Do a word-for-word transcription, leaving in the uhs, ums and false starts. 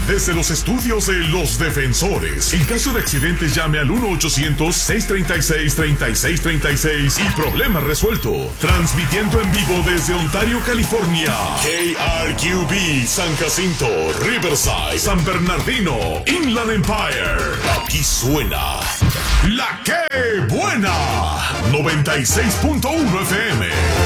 desde los estudios de Los Defensores. En caso de accidentes, llame al uno ochocientos, seiscientos treinta y seis, treinta y seis treinta y seis y problema resuelto. Transmitiendo en vivo desde Ontario, California. K R Q B, San Jacinto, Riverside, San Bernardino, Inland Empire. Aquí suena La Que Buena. noventa y seis punto uno F M.